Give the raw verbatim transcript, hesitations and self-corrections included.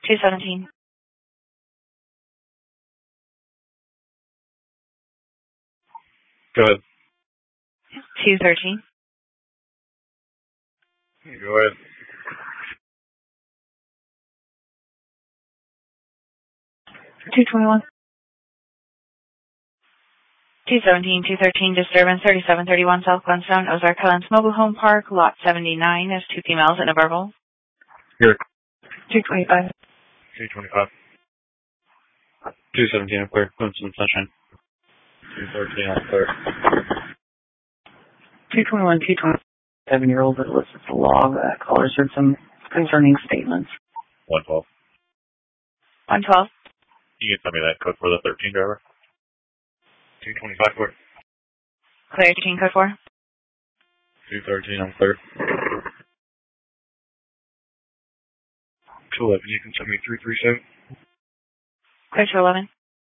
two seventeen. Go ahead. two thirteen. Go ahead. two twenty-one. two seventeen, two thirteen, disturbance thirty-seven thirty-one South Glenstone, Ozark Highlands Mobile Home Park, lot seventy-nine, is two females and a verbal. Here. two twenty-five. two twenty-five. two seventeen, I'm clear. Clemson Sunshine. two thirteen, I'm clear. two twenty-one, two twenty. Seven-year-old that elicits a log. Uh, callers heard some concerning statements. one twelve. one twelve. You can tell me that code for the thirteen driver. two twenty-five, clear. Clear, thirteen, code four. two thirteen, I'm clear. two eleven, you can tell me three three seven. Clear to eleven.